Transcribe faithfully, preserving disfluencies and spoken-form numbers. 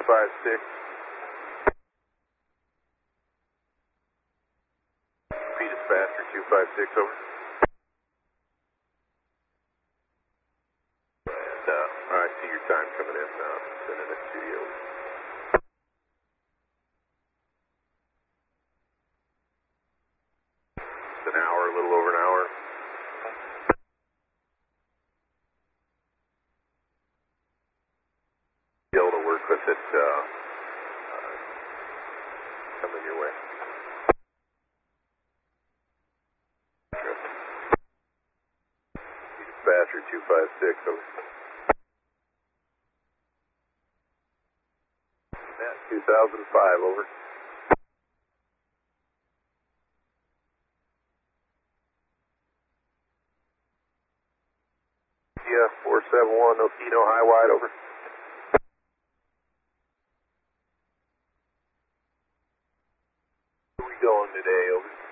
five six. Repeat dispatcher two five six, over. And, uh, I see your time coming in now. Sending it to you. It's an hour, a little over an hour. Be able to work with it, uh, uh, coming your way. Dispatcher two five six, over. Matt two thousand five, over. Yeah, four seven one, no Kino, high wide, over. Where are we going today, over?